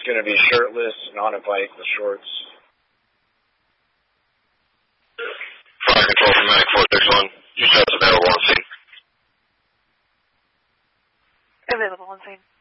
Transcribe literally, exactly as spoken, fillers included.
it's going to be shirtless, not a bike with shorts. Fire control from Medic four six one. You said it's available on scene. Available on scene.